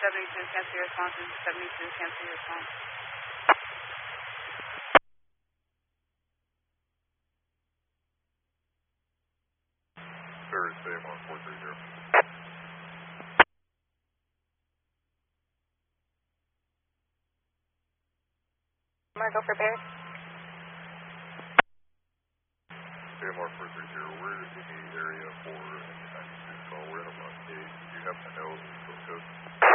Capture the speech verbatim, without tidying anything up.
seventy-two, cancel your response. This is seventy-two, cancel your response. Service day one four three zero. Marco for Bears. Day one four three zero, we're in the area for ninety-two call. We're in a block gate. Do you happen to know the code?